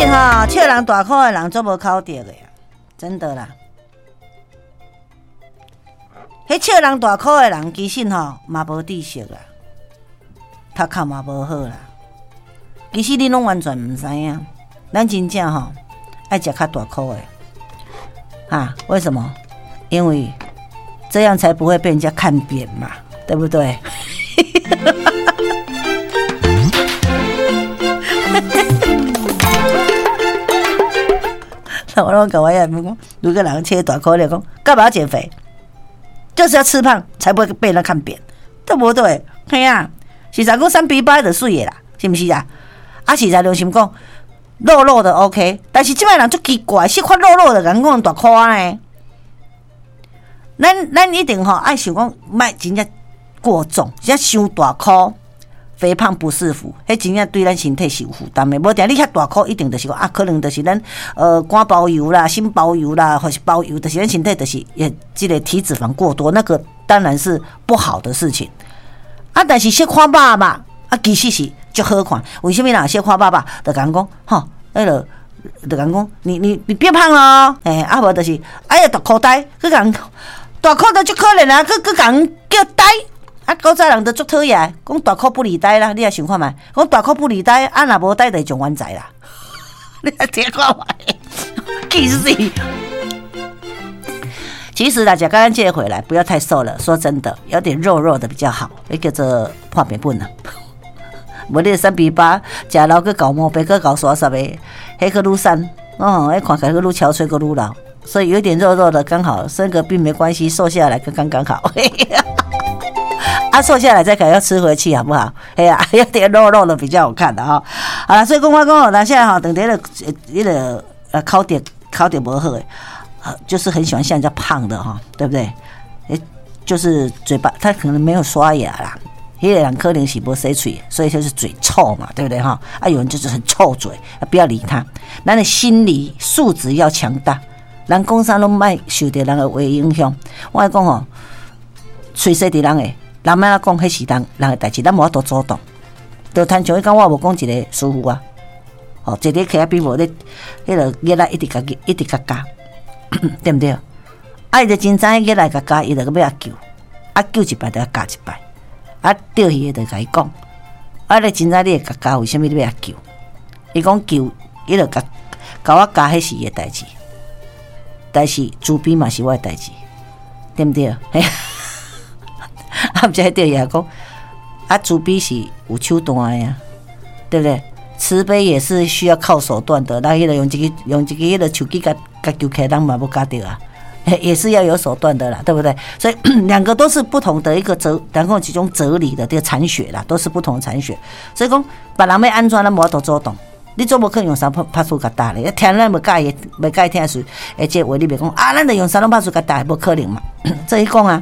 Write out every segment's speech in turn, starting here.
实哈，笑人大口的人做无考得的呀，真的啦。迄笑人大口的人，其实吼嘛无知识啦，读壳嘛无好啦。其实你拢完全唔知影，咱真正吼爱食较大口的啊？为什么？因为这样才不会被人家看扁嘛，对不对？我拢跟我爷们讲，如果人切大口的讲，干嘛要减肥？就是要吃胖，才不会被人看扁，对不对？嘿啊，实在讲3:8就水的啦，是不是啊？啊，实在良心讲，肉肉的 OK， 但是这摆人就奇怪，小块肉肉的，人讲大块呢。咱一定爱想讲，卖真正过重，真伤大块。肥胖不是福，迄真正对咱身体是有负担的。无定你遐大块，一定就是讲啊，可能就是咱肝包油啦、心包油啦，或是包油，就是咱身体就是这个体脂肪过多，那个当然是不好的事情。啊，但是小看肉嘛，啊，其实是足好看。为什么啦？小看肉嘛，就讲吼，那个就讲你变胖了，啊无就是哎呀大口呆，佮讲大口都足可怜啊，佮讲叫呆。啊，古早人都足讨厌，讲大口不离呆啦，你也想看觅？讲大口不离呆，啊若无呆就上冤债啦。你也听看觅，气死！其实大家刚刚接回来，不要太瘦了。说真的，有点肉肉的比较好，那叫做破病本啊。无你3:8，食老去搞毛病，去搞耍啥的，迄个愈瘦，迄看起来愈憔悴，愈老。所以有点肉肉的刚好，生个病没关系，瘦下来刚刚好。啊，瘦下来再改要吃回去好不好？哎呀，有点肉肉的比较好看的哈。好了，所以我讲，那现在哈，等那个考点不好就是很喜欢像人家胖的哈，对不对？就是嘴巴他可能没有刷牙啦，有的人可能是没洗嘴，所以就是嘴臭嘛，对不对哈？啊，有人就是很臭嘴，不要理他。咱的心理素质要强大，人讲啥拢莫受到人的话影响。我来讲吼，随时伫人的。人要讲，迄是人的代志，咱无法度主动。就摊像伊讲，我无讲一个师傅啊，一日起啊比无咧，迄个热来一直甲加，对不对？啊，伊就真知热来甲加，伊就要救，啊救一摆就要加一摆，啊钓鱼的就甲伊讲，啊你真知你会甲加，为什么你要救？伊讲救，伊就甲我加，迄是伊的代志，但是猪逼嘛是我的代志，对不对？啊，不才对呀，讲啊，慈悲是有手段的呀，对不对？慈悲也是需要靠手段的。那迄个用一个手机甲揪起来，人嘛不搞到啊，也是要有手段的啦，对不对？所以两个都是不同的一个然后其中哲理的这个残血啦，都是不同的残血。所以讲，别人要安怎，咱无法度主动。你总无可能用三拍手甲打咧，听咱无介意，无介意听是，而且话你别讲啊，咱就用三拍手甲打，无可能嘛。这一讲啊。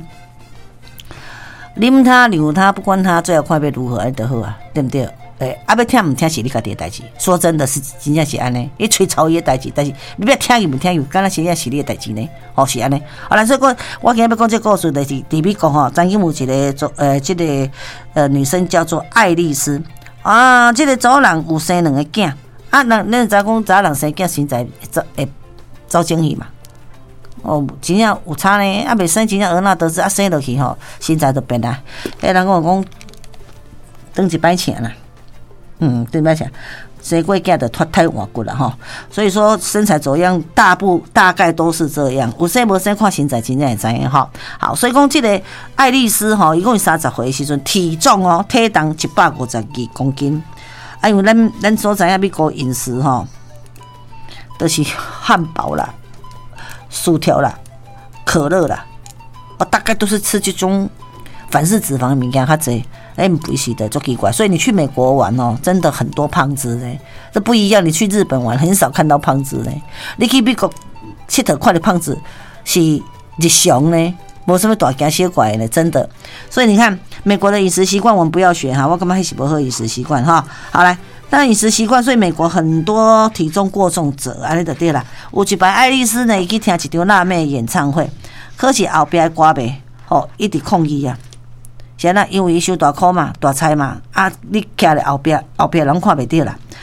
啉他留他，不管他，最后看要如何安就好啊，对不对？要听唔听是你家己的代志。说真的是真正是安尼，你吹草伊的代志，但是你不要听伊唔听伊，敢若真正是你的代志呢？是安尼。好啦，所以我今日要讲这个故事，就是伫美国吼，曾经有一个这个女生叫做爱丽丝啊，这个早人有生2个囝啊，咱知讲早人生囝身材会走精气嘛。真正有差呢，啊，袂生真正儿那得志，啊，生落去吼，身材就变啦。人跟我讲，转一摆钱啦，转一摆钱，生过囝就脱胎换骨了哈。所以说身材走样，大概都是这样。有生无生看身材，真正会知影哈。好，所以讲这个爱丽丝吼，伊共30岁的时阵，体重体重152公斤。啊，因为咱所知影美国饮食吼，都是汉堡啦。薯条啦，可乐啦，大概都是吃这种反式脂肪的物件较济，不是的，就奇怪。所以你去美国玩真的很多胖子嘞，这不一样。你去日本玩很少看到胖子嘞，你去美国佚佗看的胖子是日常呢，没什么大惊小怪的，真的。所以你看美国的饮食习惯，我们不要学哈，我感觉那是不好饮食习惯哈。好来。但饮食习惯，所以美国很多体重过重者，安尼就对啦。有一摆爱丽丝呢，伊去听一场辣妹演唱会，可是后壁歌迷一直抗议啊。现在因为伊收大箍嘛，大菜嘛，啊，你徛咧后壁人看袂到啦。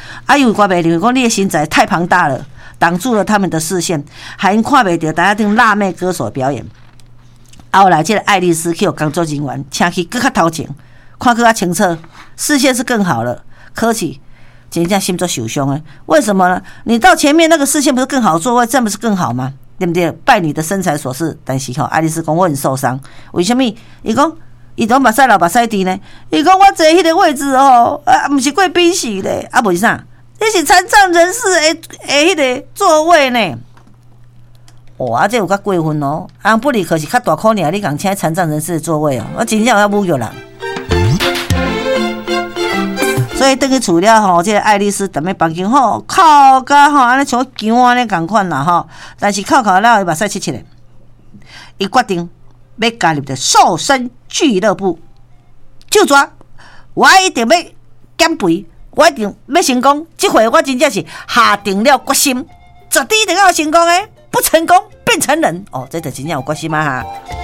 有看袂到，讲你的身材太庞大了，挡住了他们的视线，还因看袂到大家听辣妹歌手表演。后来这个爱丽丝去有工作人员请去更较头前，看更较清楚，视线是更好了，可是真正心做受伤的。为什么呢？你到前面那个视线不是更好座位，这样不是更好吗？对不对？拜你的身材所赐，但是爱丽丝讲我很受伤，为什么？伊讲伊都目屎流目屎滴呢？伊讲我坐迄个位置不是贵宾席咧，为啥？那是残障人士迄个座位呢？这有较过分哦！不离可是较大可尔，你讲请残障人士的座位我真正有侮辱人。所以等去厝了这个爱丽丝踮咧房间哭甲安尼像姜安尼共款啦但是哭了伊目屎切切的，伊决定要加入瘦身俱乐部。就抓我一定要减肥，我一定要成功。这回我真正是下定了决心，绝对一定要成功的，不成功变成人。这就真正有决心哈。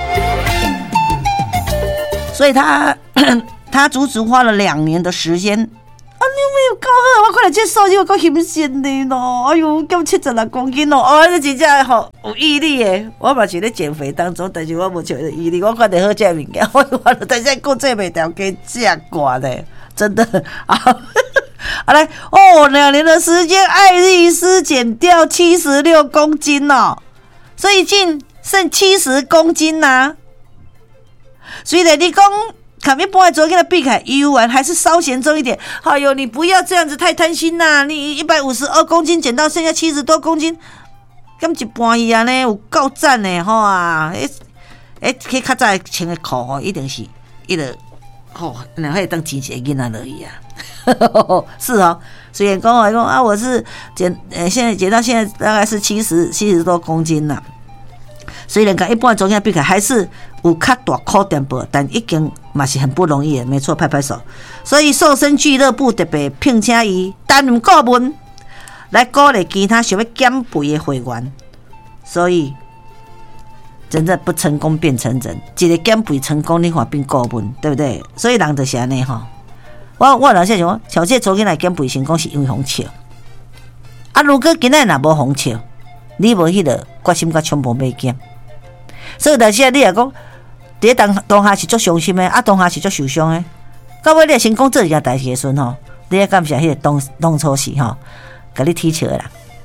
所以他足足花了2年的时间。你有没有够好？我看来这瘦肉够新鲜的咯！哎呦，减76公斤咯！这真正有毅力的。我嘛是咧减肥当中，但是我无像毅力。我看到好这物件，我等下顾这袂掉，给吃惯嘞，真的啊！来2年的时间，爱丽丝减掉76公斤哦，所以净剩70公斤呐。所以呢，你讲。看一般的做跟他避开游玩还是稍嫌重一点。哎呦，你不要这样子太贪心呐！你152公斤减到剩下70多公斤，咁一半伊安尼有够赞的去较早穿的裤一定是伊个然后当钱钱囡仔而已啊。是虽然讲我是现在减到现在大概是70多公斤啦。虽然跟一般的中间比起来还是有较大考点步，但已经嘛是很不容易的，没错，拍拍手。所以瘦身俱乐部特别聘请伊担任顾问，来鼓励其他想要减肥的会员。所以真正不成功变成人，一个减肥成功，你看变顾问，对不对？所以人就是安尼我老实想，像这昨天来减肥成功是因为红笑。如果今仔若无红笑，你无迄个决心甲冲动要减。所以但是你也讲，第一当下是足伤心的，当下是足受伤的。到尾你成功做一件代志的时阵你要感谢迄个当初时甲你提笑的人，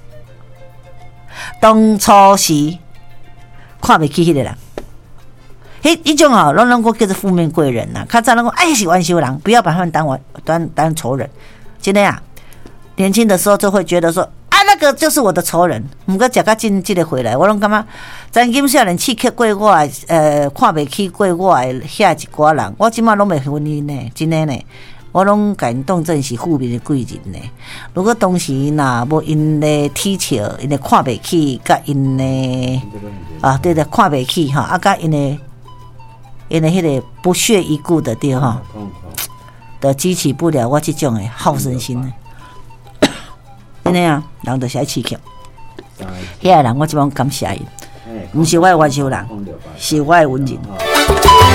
当初时看袂起迄个人，迄种拢叫做负面贵人呐。较早拢讲是冤仇人，不要把他们当仇人。真的年轻的时候就会觉得说。那个就是我的仇人，不过食到真个回来，我拢感觉，曾经少年刺激过我看袂起过我遐一寡人，我即马拢袂分因呢，真的呢，我拢甲因当真是负面的贵人呢。如果当时若无因的踢笑，因的看袂起，甲因的对的看袂起甲因的迄个不屑一顾的对都激起不了我这种的好胜心呢。真的人就是爱刺激，遐个人我即摆感谢伊，不是我的冤仇人，是我的恩人。